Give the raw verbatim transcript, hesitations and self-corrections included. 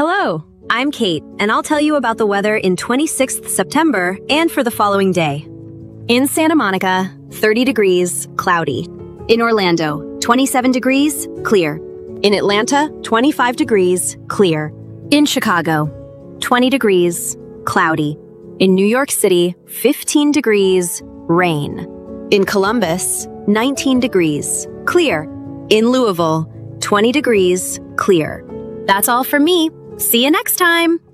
Hello, I'm Kate, and I'll tell you about the weather in twenty-sixth September and for the following day. In Santa Monica, thirty degrees, cloudy. In Orlando, twenty-seven degrees, clear. In Atlanta, twenty-five degrees, clear. In Chicago, twenty degrees, cloudy. In New York City, fifteen degrees, rain. In Columbus, nineteen degrees, clear. In Louisville, twenty degrees, clear. That's all from me. See you next time.